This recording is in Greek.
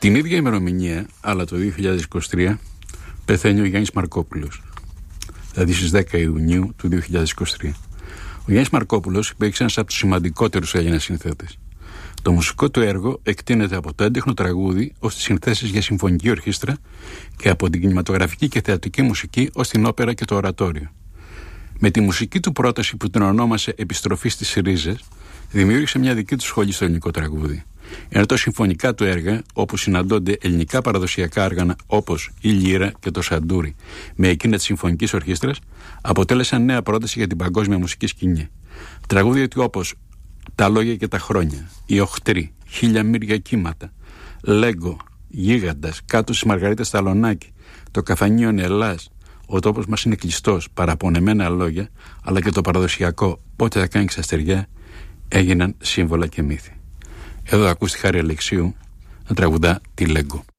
Την ίδια ημερομηνία, αλλά το 2023, πεθαίνει ο Γιάννης Μαρκόπουλος. Δηλαδή στις 10 Ιουνίου του 2023. Ο Γιάννης Μαρκόπουλος υπήρξε ένας από τους σημαντικότερους Έλληνες συνθέτες. Το μουσικό του έργο εκτείνεται από το έντεχνο τραγούδι ως τις συνθέσεις για συμφωνική ορχήστρα και από την κινηματογραφική και θεατρική μουσική ως την όπερα και το ορατόριο. Με τη μουσική του πρόταση που την ονόμασε «Επιστροφή στις ρίζες», δημιούργησε μια δική του σχολή στο ελληνικό τραγούδι. Ενώ τα συμφωνικά του έργα, όπου συναντώνται ελληνικά παραδοσιακά άργανα όπως η λύρα και το σαντούρι με εκείνα της συμφωνικής ορχήστρας, αποτέλεσαν νέα πρόταση για την παγκόσμια μουσική σκηνή. Τραγούδια όπως «Τα λόγια και τα χρόνια», «Οι οχτροί», «Χίλια μύρια κύματα», «Λέγκο», «Γίγαντας», «Κάτω στις Μαργαρίτες Σταλονάκη», «Το καφανείο Ελλάς», «Ο τόπος μας είναι κλειστός», «Παραπονεμένα λόγια», αλλά και το παραδοσιακό «Πότε θα κάνει ξαστεριά» έγιναν σύμβολα και μύθοι. Εδώ ακούς τη Χάρη Αλεξίου να τραγουδά τη Λέγκο.